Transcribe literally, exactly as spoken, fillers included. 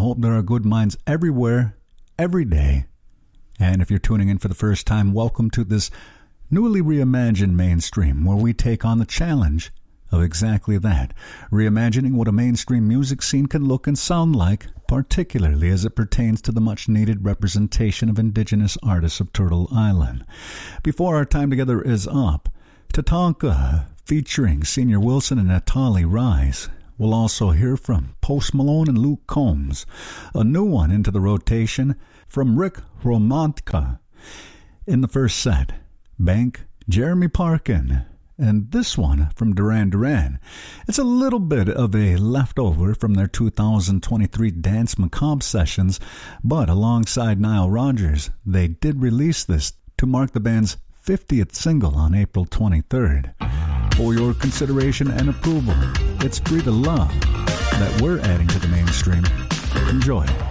hope there are good minds everywhere, every day. And if you're tuning in for the first time, welcome to this newly reimagined mainstream, where we take on the challenge of exactly that, reimagining what a mainstream music scene can look and sound like, particularly as it pertains to the much-needed representation of indigenous artists of Turtle Island. Before our time together is up, Tatanka, featuring Senior Wilson and Natali Rise. We'll also hear from Post Malone and Luke Combs, a new one into the rotation from Rick Romantka. In the first set, Bank, Jeremy Parkin, and this one from Duran Duran. It's a little bit of a leftover from their two thousand twenty-three Dance Macabre sessions, but alongside Nile Rodgers, they did release this to mark the band's fiftieth single on April twenty-third. For your consideration and approval, it's Breathe of Love that we're adding to the mainstream. Enjoy.